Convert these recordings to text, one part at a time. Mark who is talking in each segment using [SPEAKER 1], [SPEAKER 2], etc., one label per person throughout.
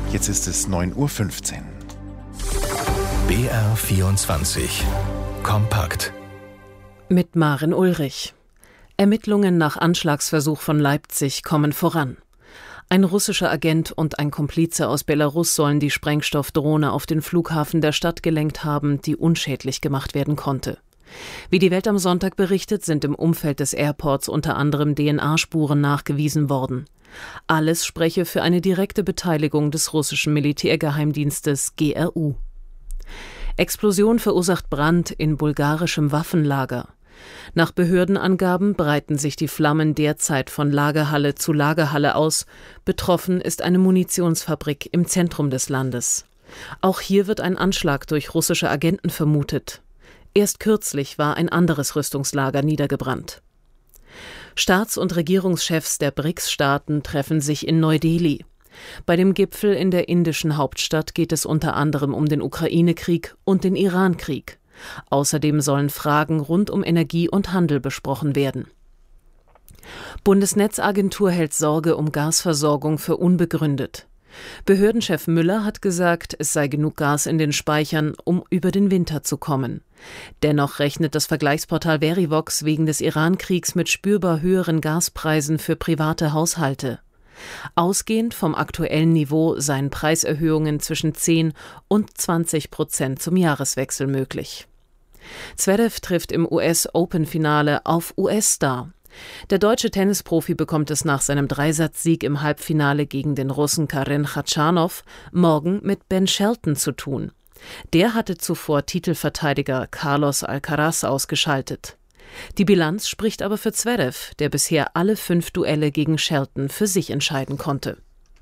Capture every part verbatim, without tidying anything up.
[SPEAKER 1] Jetzt ist es neun Uhr fünfzehn.
[SPEAKER 2] B R vierundzwanzig Kompakt
[SPEAKER 3] mit Maren Ulrich. Ermittlungen nach Anschlagsversuch von Leipzig kommen voran. Ein russischer Agent und ein Komplize aus Belarus sollen die Sprengstoffdrohne auf den Flughafen der Stadt gelenkt haben, die unschädlich gemacht werden konnte. Wie die Welt am Sonntag berichtet, sind im Umfeld des Airports unter anderem D N A-Spuren nachgewiesen worden. Alles spreche für eine direkte Beteiligung des russischen Militärgeheimdienstes G R U. Explosion verursacht Brand in bulgarischem Waffenlager. Nach Behördenangaben breiten sich die Flammen derzeit von Lagerhalle zu Lagerhalle aus. Betroffen ist eine Munitionsfabrik im Zentrum des Landes. Auch hier wird ein Anschlag durch russische Agenten vermutet. Erst kürzlich war ein anderes Rüstungslager niedergebrannt. Staats- und Regierungschefs der B R I C S-Staaten treffen sich in Neu-Delhi. Bei dem Gipfel in der indischen Hauptstadt geht es unter anderem um den Ukraine-Krieg und den Iran-Krieg. Außerdem sollen Fragen rund um Energie und Handel besprochen werden. Bundesnetzagentur hält Sorge um Gasversorgung für unbegründet. Behördenchef Müller hat gesagt, es sei genug Gas in den Speichern, um über den Winter zu kommen. Dennoch rechnet das Vergleichsportal Verivox wegen des Iran-Kriegs mit spürbar höheren Gaspreisen für private Haushalte. Ausgehend vom aktuellen Niveau seien Preiserhöhungen zwischen zehn und zwanzig Prozent zum Jahreswechsel möglich. Zverev trifft im U S-Open-Finale auf U S-Star. Der deutsche Tennisprofi bekommt es nach seinem Dreisatzsieg im Halbfinale gegen den Russen Karen Khachanov morgen mit Ben Shelton zu tun. Der hatte zuvor Titelverteidiger Carlos Alcaraz ausgeschaltet. Die Bilanz spricht aber für Zverev, der bisher alle fünf Duelle gegen Shelton für sich entscheiden konnte.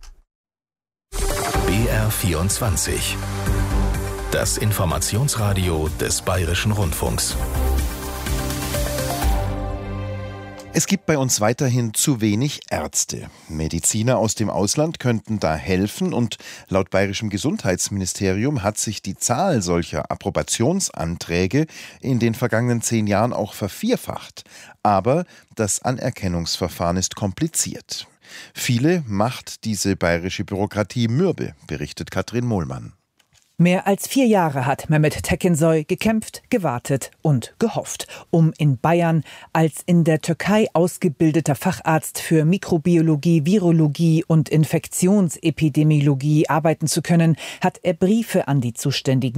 [SPEAKER 2] B R vierundzwanzig, das Informationsradio des Bayerischen Rundfunks.
[SPEAKER 1] Es gibt bei uns weiterhin zu wenig Ärzte. Mediziner aus dem Ausland könnten da helfen und laut Bayerischem Gesundheitsministerium hat sich die Zahl solcher Approbationsanträge in den vergangenen zehn Jahren auch vervierfacht. Aber das Anerkennungsverfahren ist kompliziert. Viele macht diese bayerische Bürokratie mürbe, berichtet Katrin Mohlmann.
[SPEAKER 4] Mehr als vier Jahre hat Mehmet Tekinsoy gekämpft, gewartet und gehofft, um in Bayern als in der Türkei ausgebildeter Facharzt für Mikrobiologie, Virologie und Infektionsepidemiologie arbeiten zu können, hat er Briefe an die zuständigen